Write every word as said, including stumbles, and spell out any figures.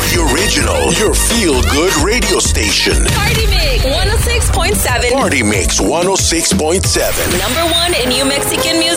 The original, your feel-good radio station. Party Mix one oh six point seven. Party Mix one oh six point seven. Number one in New Mexican music.